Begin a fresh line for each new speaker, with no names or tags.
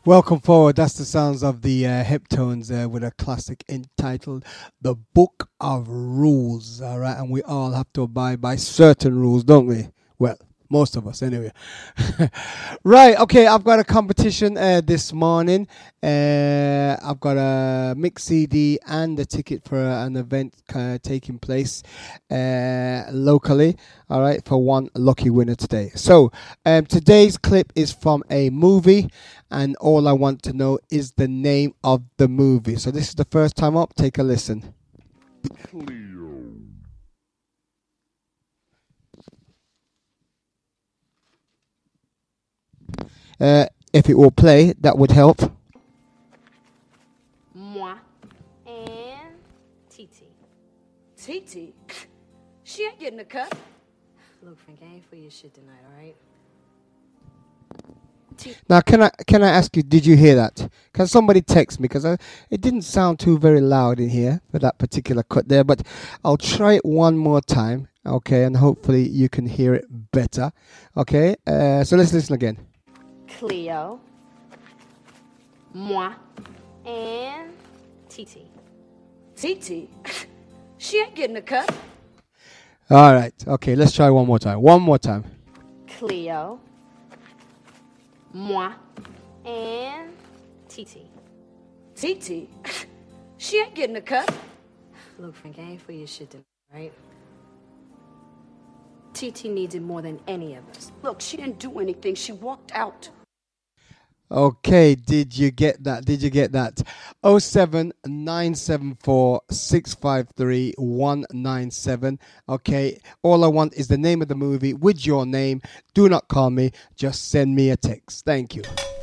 Welcome forward. That's the sounds of the Heptones with a classic entitled The Book of Rules. All right. And we all have to abide by certain rules, don't we? Well, most of us anyway. Right. Okay. I've got a competition this morning. I've got a mix CD and a ticket for an event taking place locally. All right. For one lucky winner today. So today's clip is from a movie. And all I want to know is the name of the movie. So this is the first time up. Take a listen. If it will play, that would help.
Moi and Titi. Titi? She ain't getting a cut. Look, Frank, I ain't for your shit tonight, all right?
Now, can I ask you, did you hear that? Can somebody text me? Because it didn't sound too very loud in here for that particular cut there. But I'll try it one more time, okay? And hopefully you can hear it better, okay? So let's listen again.
Cleo. Moi and Titi. Titi? She ain't getting a cut.
All right. Okay, let's try one more time. One more time.
Cleo. Moi and Titi. Titi? She ain't getting a cut. Look, Frank, I ain't for your shit tonight, right? Titi needs it more than any of us. Look, she didn't do anything. She walked out.
Okay, did you get that? Did you get that? 07974 653 197. Okay, all I want is the name of the movie with your name. Do not call me, just send me a text. Thank you.